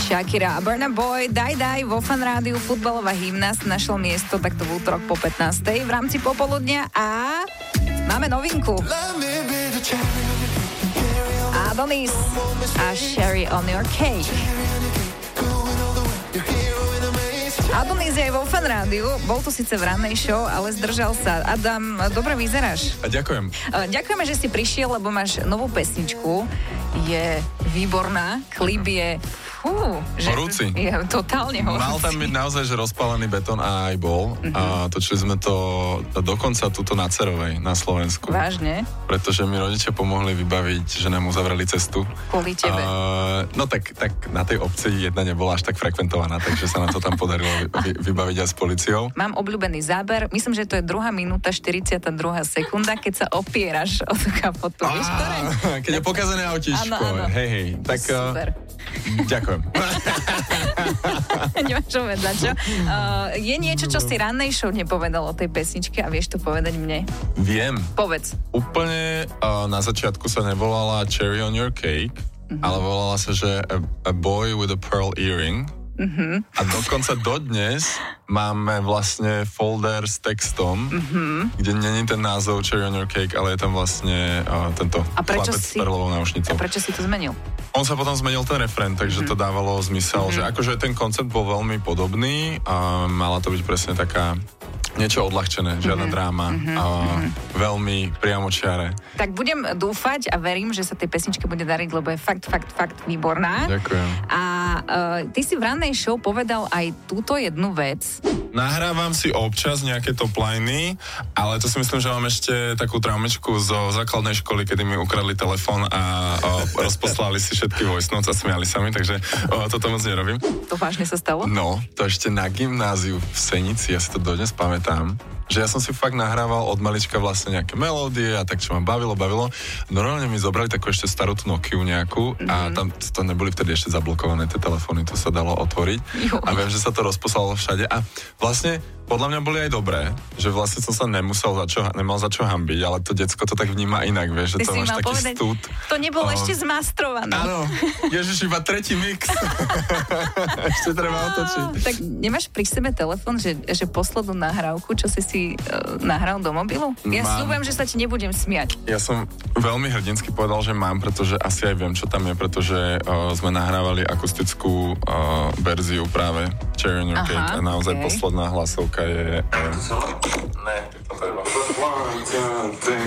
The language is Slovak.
Shakira a Burna Boy, Daj vo Fan Rádiu, futbalová hymna si našlo miesto takto v útorok po 15. v rámci popoludnia a máme novinku. Adonis a Sherry on your cake. Adonis je aj vo Fan Rádiu, bol tu síce v rannej show, ale zdržal sa. Adam, dobre vyzeráš. A ďakujem. Ďakujeme, že si prišiel, lebo máš novú pesničku. Je výborná, klip je horúci. Je totálne horúci. Mal tam byť naozaj, že rozpálený betón a aj bol. A točili sme to dokonca tuto na Cerovej, na Slovensku. Vážne? Pretože mi rodičia pomohli vybaviť, že nám uzavreli cestu. Kvôli tebe. No tak na tej obci jedna nebola až tak frekventovaná, takže sa nám to tam podarilo vybaviť aj s policiou. Mám obľúbený záber, myslím, že to je 2 minúta 42 sekunda, keď sa opieraš o tú kapotu. Vieš, ktoré? Keď je pokazené autíčko. Áno. Hej. Tak, super. Ďakujem. Nemáš povedať za čo. Je niečo, čo si rannej show nepovedal o tej pesničke a vieš to povedať mne? Viem. Povedz. Úplne na začiatku sa nevolala Cherry on your cake, ale volala sa, že a boy with a pearl earring. A dokonca dodnes máme vlastne folder s textom, kde není ten názov Cherry on your cake, ale je tam vlastne tento chlapec s perlovou náušnicou. A prečo si to zmenil? On sa potom zmenil ten refrén, takže to dávalo zmysel, že akože ten koncept bol veľmi podobný a mala to byť presne taká niečo odľahčené, žiadna dráma, veľmi priamočiare. Tak budem dúfať a verím, že sa tej pesničke bude dariť, lebo je fakt výborná. Ďakujem. A ty si v rannej show povedal aj túto jednu vec. Nahrávam si občas nejaké topliny, ale to si myslím, že mám ešte takú traumičku zo základnej školy, kedy mi ukradli telefón a rozposlali si všetky voice notes a smiali sa mi, takže toto moc nerobím. To vážne sa stalo? No, to ešte na gymnáziu v Senici, ja si to dodnes pamätám, že ja som si fakt nahrával od malička vlastne nejaké melódie a tak, čo ma bavilo. Normálne mi zobrali takú ešte starú tú Nokiu nejakú a tam to neboli vtedy ešte zablokované tie telefóny, to sa dalo otvoriť. A viem, že sa to rozposlalo všade a vlastne podľa mňa boli aj dobré, že vlastne som sa nemal za čo hanbiť, ale to decko to tak vníma inak, vieš, že to máš taký povedať, stud. To nebolo ešte zmastrované. Áno, ježiš, iba tretí mix. Ešte treba otočiť. Tak nemáš pri sebe telefón, že poslednú nahrávku, čo si nahral do mobilu? Ja sľubujem, že sa ti nebudem smiať. Ja som veľmi hrdinsky povedal, že mám, pretože asi aj viem, čo tam je, pretože sme nahrávali akustickú verziu práve Cherry on your cake a naozaj posledná hlasovka je... Ne, to treba.